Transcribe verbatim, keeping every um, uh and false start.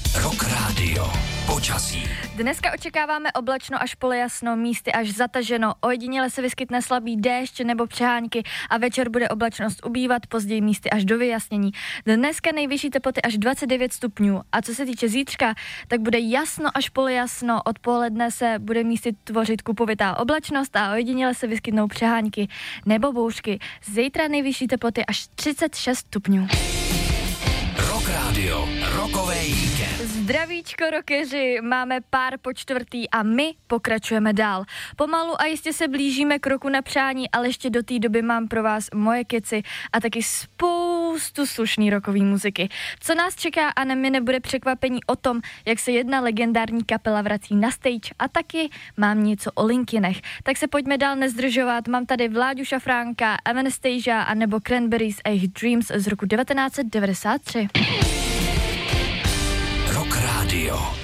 Rock Radio. Počasí. Dneska očekáváme oblačno až polojasno, místy až zataženo, ojediněle se vyskytne slabý déšť nebo přehánky a večer bude oblačnost ubývat, později místy až do vyjasnění. Dneska nejvyšší teploty až dvacet devět stupňů a co se týče zítřka, tak bude jasno až polojasno, odpoledne se bude místy tvořit kupovitá oblačnost a ojediněle se vyskytnou přehánky nebo bouřky. Zítra nejvyšší teploty až třicet šest stupňů. Rock Radio, rokovej víkend. Zdravíčko rockeři, máme pár po čtvrtý a my pokračujeme dál. Pomalu a jistě se blížíme k roku na přání, ale ještě do té doby mám pro vás moje keci a taky spoustu slušný rockový muziky. Co nás čeká a mi nebude překvapení o tom, jak se jedna legendární kapela vrací na stage a taky mám něco o Linkinech. Tak se pojďme dál nezdržovat, mám tady Vláďu Šafránka, Anastasia a nebo Cranberries a jejich Dreams z roku devatenáct set devadesát tři. Rock Radio.